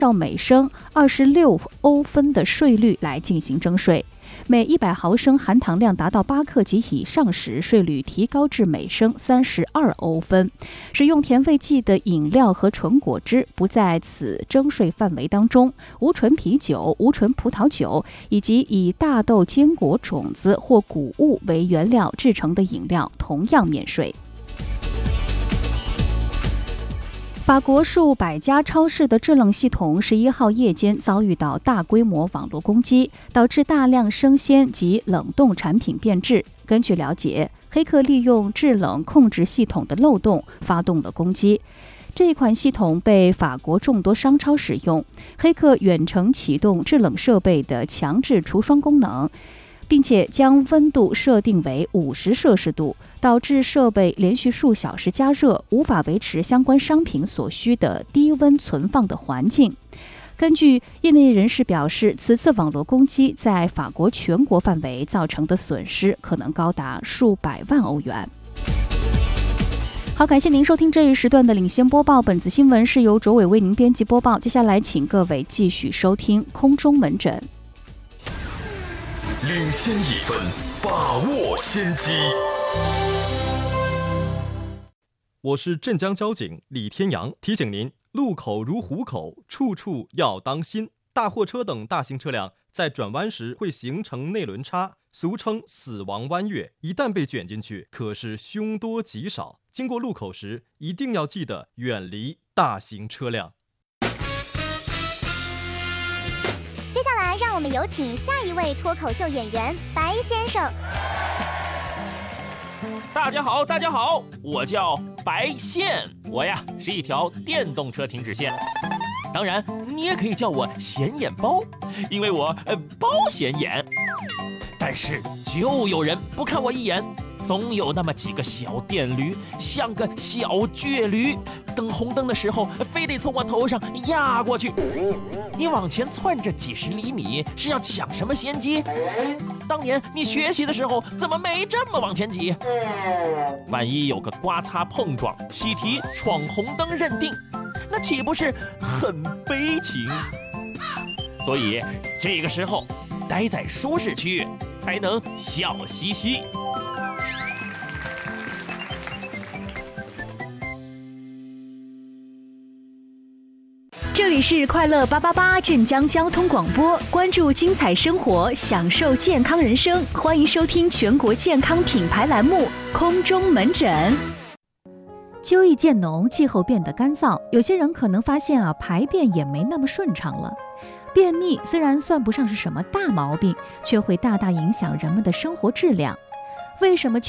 照每升26欧分的税率来进行征税。每100毫升含糖量达到8克及以上时，税率提高至每升32欧分。使用甜味剂的饮料和纯果汁不在此征税范围当中。无醇啤酒、无醇葡萄酒以及以大豆、坚果种子或谷物为原料制成的饮料同样免税。法国数百家超市的制冷系统11号夜间遭遇到大规模网络攻击，导致大量生鲜及冷冻产品变质。根据了解，黑客利用制冷控制系统的漏洞发动了攻击。这款系统被法国众多商超使用，黑客远程启动制冷设备的强制除霜功能，并且将温度设定为50摄氏度，导致设备连续数小时加热，无法维持相关商品所需的低温存放的环境。根据业内人士表示，此次网络攻击在法国全国范围造成的损失可能高达数百万欧元。好，感谢您收听这一时段的领先播报。本次新闻是由卓伟为您编辑播报。接下来请各位继续收听空中门诊。 领先一分，把握先机。 我是镇江交警李天阳，提醒您：路口如虎口，处处要当心。大货车等大型车辆在转弯时会形成内轮差，俗称死亡弯月，一旦被卷进去，可是凶多吉少。经过路口时，一定要记得远离大型车辆。 接下来，让我们有请下一位脱口秀演员白先生。 大家好，大家好，我叫白线，我呀是一条电动车停止线。当然，你也可以叫我显眼包，因为我包显眼。但是就有人不看我一眼，总有那么几个小电驴，像个小倔驴，等红灯的时候非得从我头上压过去。你往前窜着几十厘米，是要抢什么先机？当年你学习的时候怎么没这么往前挤？万一有个刮擦碰撞，喜提闯红灯认定，那岂不是很悲情？所以这个时候待在舒适区才能笑嘻嘻。 这里是快乐888镇江交通广播，关注精彩生活，享受健康人生，欢迎收听全国健康品牌栏目空中门诊。 秋意渐浓，气候变得干燥，有些人可能发现排便也没那么顺畅了。便秘虽然算不上是什么大毛病，却会大大影响人们的生活质量。为什么